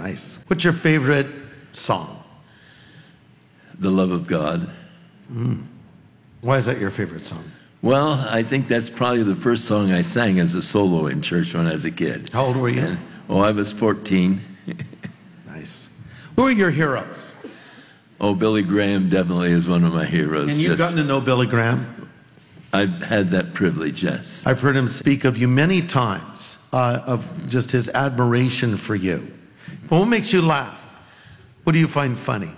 Nice. What's your favorite song? The Love of God. Why is that your favorite song? Well, I think that's probably the first song I sang as a solo in church when I was a kid. How old were you? I was 14. Nice. Who are your heroes? Oh, Billy Graham definitely is one of my heroes. And you've gotten to know Billy Graham? I've had that privilege, yes. I've heard him speak of you many times, of just his admiration for you. Well, what makes you laugh? What do you find funny?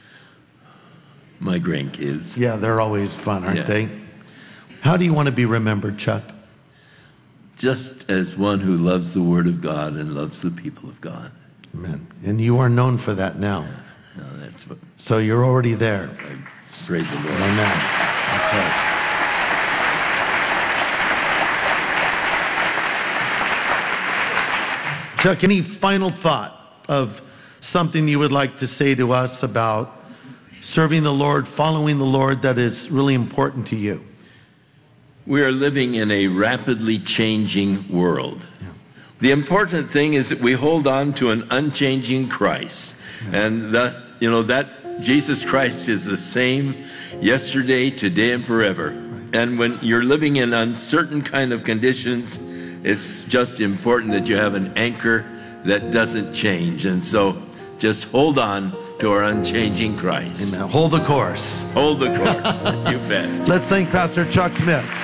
My grandkids. Yeah, they're always fun, aren't Yeah. they? How do you want to be remembered, Chuck? Just as one who loves the Word of God and loves the people of God. Amen. And you are known for that now. No, that's what So you're already there. I praise the Lord. Amen. Okay. Chuck, any final thought of something you would like to say to us about serving the Lord, following the Lord, that is really important to you? We are living in a rapidly changing world. Yeah. The important thing is that we hold on to an unchanging Christ. And that, that Jesus Christ is the same yesterday, today, and forever. And when you're living in uncertain kind of conditions, it's just important that you have an anchor that doesn't change. And so just hold on to our unchanging Christ. Amen. Hold the course. Hold the course. You bet. Let's thank Pastor Chuck Smith.